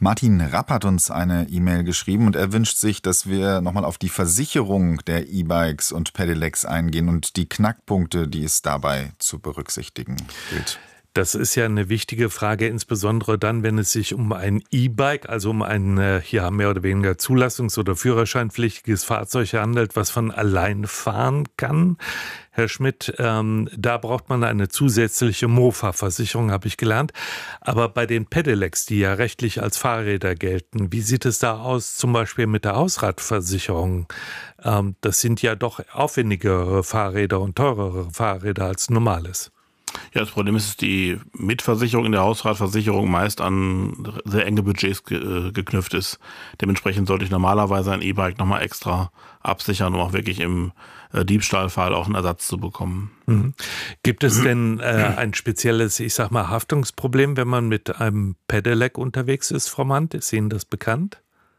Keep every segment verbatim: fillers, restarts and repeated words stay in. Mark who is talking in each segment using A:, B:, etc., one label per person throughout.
A: Martin Rapp hat uns eine E-Mail geschrieben und er wünscht sich, dass wir nochmal auf die Versicherung der E-Bikes und Pedelecs eingehen und die Knackpunkte, die es dabei zu berücksichtigen gilt.
B: Das ist ja eine wichtige Frage, insbesondere dann, wenn es sich um ein E-Bike, also um ein ja, mehr oder weniger zulassungs- oder führerscheinpflichtiges Fahrzeug handelt, was von allein fahren kann. Herr Schmidt, ähm, da braucht man eine zusätzliche Mofa-Versicherung, habe ich gelernt. Aber bei den Pedelecs, die ja rechtlich als Fahrräder gelten, wie sieht es da aus, zum Beispiel mit der Hausratversicherung? Ähm, das sind ja doch aufwendigere Fahrräder und teurere Fahrräder als normales.
C: Ja, das Problem ist, dass die Mitversicherung in der Hausratversicherung meist an sehr enge Budgets ge- geknüpft ist. Dementsprechend sollte ich normalerweise ein E-Bike nochmal extra absichern, um auch wirklich im äh, Diebstahlfall auch einen Ersatz zu bekommen.
B: Mhm. Gibt es denn äh, ein spezielles, ich sag mal, Haftungsproblem, wenn man mit einem Pedelec unterwegs ist, Frau Mandt? Ist Ihnen das bekannt?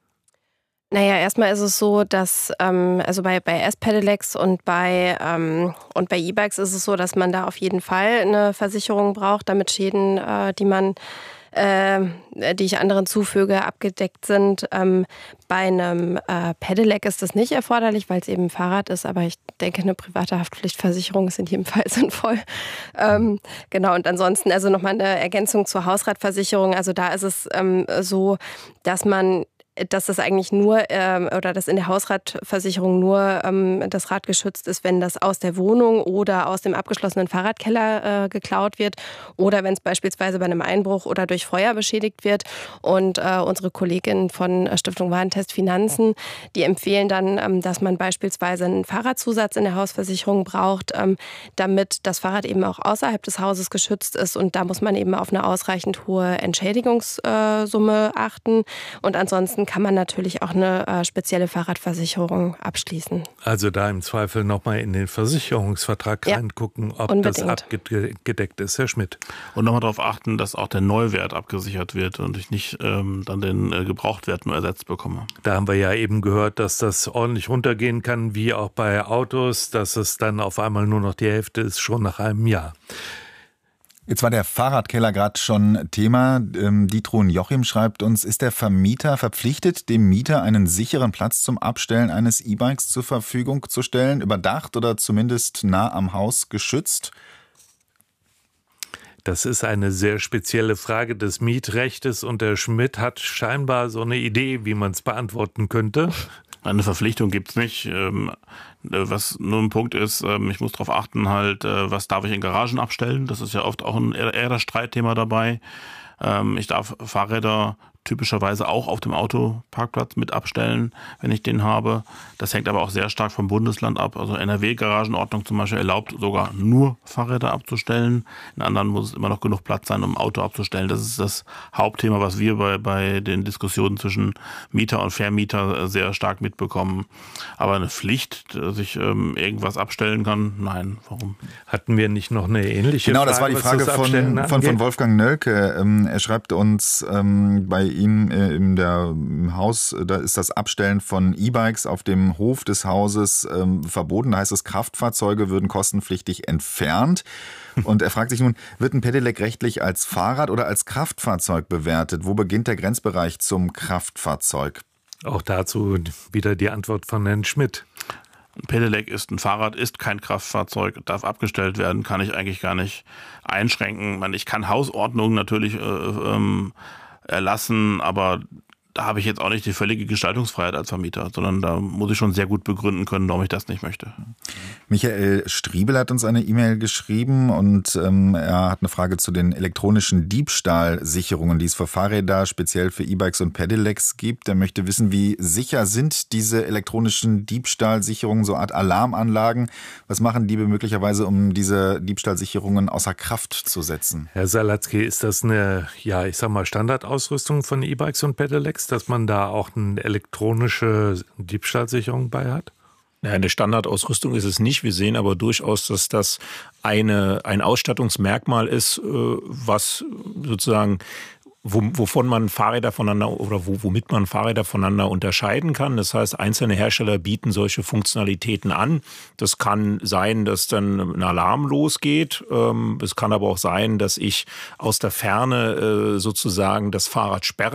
D: Naja, erstmal ist es so, dass ähm, also bei, bei S-Pedelecs und bei, ähm, und bei E-Bikes ist es so, dass man da auf jeden Fall eine Versicherung braucht, damit Schäden, äh, die man äh, die ich anderen zufüge, abgedeckt sind. Ähm, bei einem äh, Pedelec ist das nicht erforderlich, weil es eben ein Fahrrad ist, aber ich denke, eine private Haftpflichtversicherung ist in jedem Fall sinnvoll. Ähm, genau, und ansonsten also nochmal eine Ergänzung zur Hausratversicherung. Also da ist es ähm, so, dass man dass das eigentlich nur ähm, oder dass in der Hausratversicherung nur ähm, das Rad geschützt ist, wenn das aus der Wohnung oder aus dem abgeschlossenen Fahrradkeller äh, geklaut wird oder wenn es beispielsweise bei einem Einbruch oder durch Feuer beschädigt wird. Und äh, unsere Kolleginnen von Stiftung Warentest Finanzen, die empfehlen dann, ähm, dass man beispielsweise einen Fahrradzusatz in der Hausversicherung braucht, ähm, damit das Fahrrad eben auch außerhalb des Hauses geschützt ist. Und da muss man eben auf eine ausreichend hohe Entschädigungssumme achten. Und ansonsten kann man natürlich auch eine äh, spezielle Fahrradversicherung abschließen.
B: Also da im Zweifel nochmal in den Versicherungsvertrag ja, reingucken, ob unbedingt. Das abgedeckt ist, Herr Schmidt.
C: Und nochmal darauf achten, dass auch der Neuwert abgesichert wird und ich nicht ähm, dann den äh, Gebrauchtwert nur ersetzt bekomme.
B: Da haben wir ja eben gehört, dass das ordentlich runtergehen kann, wie auch bei Autos, dass es dann auf einmal nur noch die Hälfte ist, schon nach einem Jahr.
A: Jetzt war der Fahrradkeller gerade schon Thema. Ähm, Ditrun Joachim schreibt uns, ist der Vermieter verpflichtet, dem Mieter einen sicheren Platz zum Abstellen eines E-Bikes zur Verfügung zu stellen, überdacht oder zumindest nah am Haus geschützt?
B: Das ist eine sehr spezielle Frage des Mietrechtes und der Schmidt hat scheinbar so eine Idee, wie man es beantworten könnte.
C: Eine Verpflichtung gibt's nicht. Was nur ein Punkt ist, ich muss darauf achten, halt, was darf ich in Garagen abstellen? Das ist ja oft auch ein eher das Streitthema dabei. Ich darf Fahrräder typischerweise auch auf dem Autoparkplatz mit abstellen, wenn ich den habe. Das hängt aber auch sehr stark vom Bundesland ab. Also N R W-Garagenordnung zum Beispiel erlaubt sogar nur Fahrräder abzustellen. In anderen muss es immer noch genug Platz sein, um ein Auto abzustellen. Das ist das Hauptthema, was wir bei, bei den Diskussionen zwischen Mieter und Vermieter sehr stark mitbekommen. Aber eine Pflicht, dass ich ähm, irgendwas abstellen kann, nein, warum?
B: Hatten wir nicht noch eine ähnliche
A: genau,
B: Frage?
A: Genau, das war die Frage von, von, von Wolfgang Nölke. Ähm, er schreibt uns, ähm, bei ihm äh, in der, im Haus, da ist das Abstellen von E-Bikes auf dem Hof des Hauses ähm, verboten. Da heißt es, Kraftfahrzeuge würden kostenpflichtig entfernt. Und er fragt sich nun, wird ein Pedelec rechtlich als Fahrrad oder als Kraftfahrzeug bewertet? Wo beginnt der Grenzbereich zum Kraftfahrzeug?
B: Auch dazu wieder die Antwort von Herrn Schmidt.
C: Ein Pedelec ist ein Fahrrad, ist kein Kraftfahrzeug, darf abgestellt werden, kann ich eigentlich gar nicht einschränken. Ich kann Hausordnungen natürlich äh, ähm, erlassen, aber da habe ich jetzt auch nicht die völlige Gestaltungsfreiheit als Vermieter, sondern da muss ich schon sehr gut begründen können, warum ich das nicht möchte.
A: Michael Striebel hat uns eine E-Mail geschrieben und ähm, er hat eine Frage zu den elektronischen Diebstahlsicherungen, die es für Fahrräder, speziell für E-Bikes und Pedelecs gibt. Er möchte wissen, wie sicher sind diese elektronischen Diebstahlsicherungen, so eine Art Alarmanlagen? Was machen Diebe möglicherweise, um diese Diebstahlsicherungen außer Kraft zu setzen?
B: Herr Salatzky, ist das eine, ja, ich sag mal, Standardausrüstung von E-Bikes und Pedelecs, dass man da auch eine elektronische Diebstahlsicherung bei hat?
E: Ja, eine Standardausrüstung ist es nicht. Wir sehen aber durchaus, dass das eine, ein Ausstattungsmerkmal ist, was sozusagen wovon man Fahrräder voneinander oder womit man Fahrräder voneinander unterscheiden kann. Das heißt, einzelne Hersteller bieten solche Funktionalitäten an. Das kann sein, dass dann ein Alarm losgeht. Es kann aber auch sein, dass ich aus der Ferne sozusagen das Fahrrad sperre.